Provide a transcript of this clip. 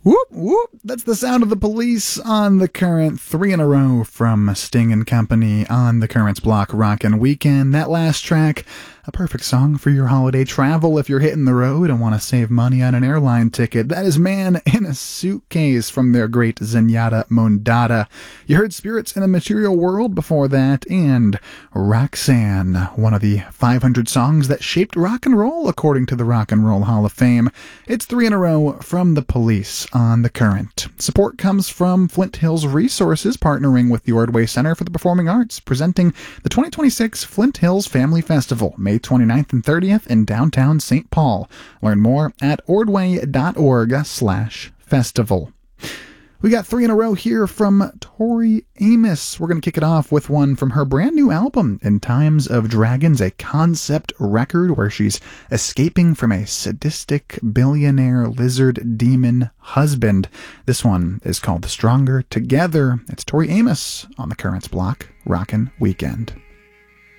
Whoop, whoop. That's the sound of the Police on The Current. 3 in a row from Sting and Company on The Current's Block Rockin' Weekend. That last track, a perfect song for your holiday travel if you're hitting the road and want to save money on an airline ticket. That is Man in a Suitcase from their great Zenyatta Mondada. You heard Spirits in a Material World before that, and Roxanne, one of the 500 songs that shaped rock and roll according to the Rock and Roll Hall of Fame. It's 3 in a row from the Police on The Current. Support comes from Flint Hills Resources, partnering with the Ordway Center for the Performing Arts, presenting the 2026 Flint Hills Family Festival, May 29th and 30th in downtown St. Paul. Learn more at ordway.org/festival. We got 3 in a row here from Tori Amos. We're going to kick it off with one from her brand new album, In Times of Dragons, a concept record where she's escaping from a sadistic billionaire lizard demon husband. This one is called Stronger Together. It's Tori Amos on The Current's Block Rockin' Weekend.